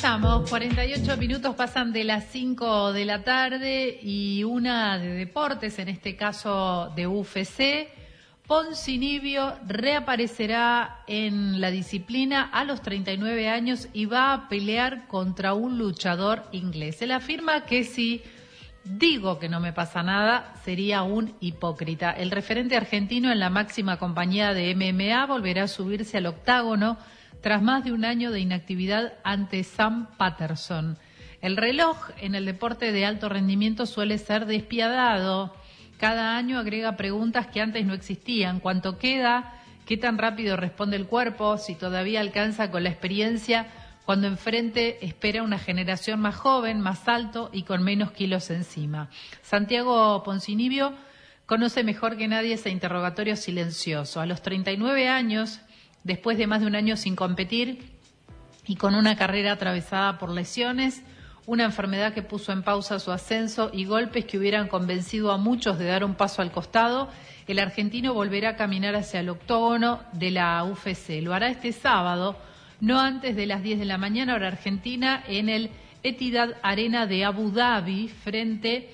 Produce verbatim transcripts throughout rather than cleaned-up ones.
Regresamos, cuarenta y ocho minutos pasan de las cinco de la tarde y una de deportes, en este caso de U F C. Ponzinibbio reaparecerá en la disciplina a los treinta y nueve años y va a pelear contra un luchador inglés. Él afirma que si digo que no me pasa nada, sería un hipócrita. El referente argentino en la máxima compañía de M M A volverá a subirse al octágono tras más de un año de inactividad ante Sam Patterson. El reloj en el deporte de alto rendimiento suele ser despiadado. Cada año agrega preguntas que antes no existían. ¿Cuánto queda? ¿Qué tan rápido responde el cuerpo? Si todavía alcanza con la experiencia cuando enfrente espera una generación más joven, más alto y con menos kilos encima. Santiago Ponzinibbio conoce mejor que nadie ese interrogatorio silencioso. A los treinta y nueve años, después de más de un año sin competir y con una carrera atravesada por lesiones, una enfermedad que puso en pausa su ascenso y golpes que hubieran convencido a muchos de dar un paso al costado, el argentino volverá a caminar hacia el octógono de la U F C. Lo hará este sábado, no antes de las diez de la mañana, hora argentina, en el Etihad Arena de Abu Dhabi, frente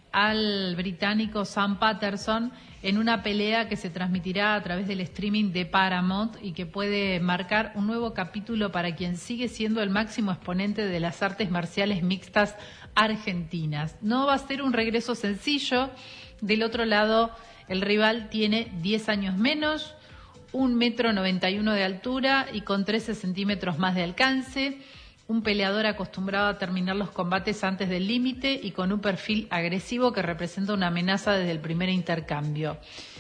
al británico Sam Patterson, en una pelea que se transmitirá a través del streaming de Paramount y que puede marcar un nuevo capítulo para quien sigue siendo el máximo exponente de las artes marciales mixtas argentinas. No va a ser un regreso sencillo. Del otro lado, el rival tiene diez años menos, un metro noventa y uno de altura y con trece centímetros más de alcance. Un peleador acostumbrado a terminar los combates antes del límite y con un perfil agresivo que representa una amenaza desde el primer intercambio.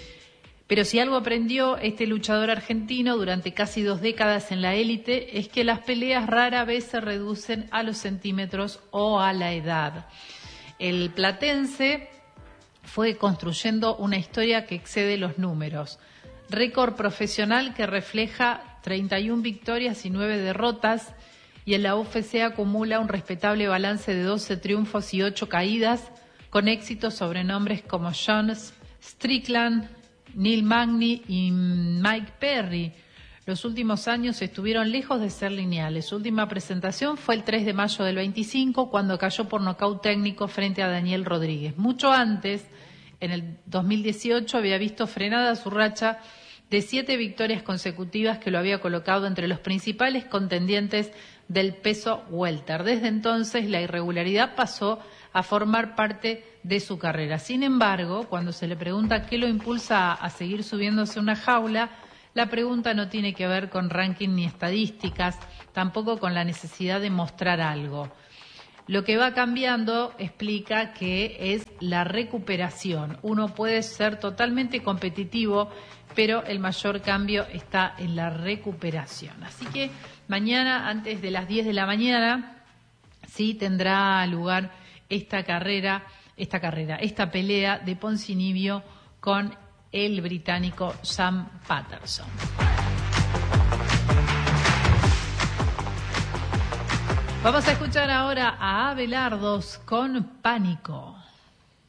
Pero si algo aprendió este luchador argentino durante casi dos décadas en la élite es que las peleas rara vez se reducen a los centímetros o a la edad. El platense fue construyendo una historia que excede los números. Récord profesional que refleja treinta y una victorias y nueve derrotas, y en la U F C acumula un respetable balance de doce triunfos y ocho caídas, con éxitos sobre nombres como John Strickland, Neil Magny y Mike Perry. Los últimos años estuvieron lejos de ser lineales. Su última presentación fue el tres de mayo del veinticinco, cuando cayó por nocaut técnico frente a Daniel Rodríguez. Mucho antes, en el dos mil dieciocho, había visto frenada su racha de siete victorias consecutivas que lo había colocado entre los principales contendientes del peso welter. Desde entonces, la irregularidad pasó a formar parte de su carrera. Sin embargo, cuando se le pregunta qué lo impulsa a seguir subiéndose a una jaula, la pregunta no tiene que ver con ranking ni estadísticas, tampoco con la necesidad de mostrar algo. Lo que va cambiando, explica, que es la recuperación. Uno puede ser totalmente competitivo, pero el mayor cambio está en la recuperación. Así que mañana, antes de las diez de la mañana, sí tendrá lugar esta carrera, esta carrera, esta pelea de Ponzinibbio con el británico Sam Patterson. Vamos a escuchar ahora a Abelardos con Pánico.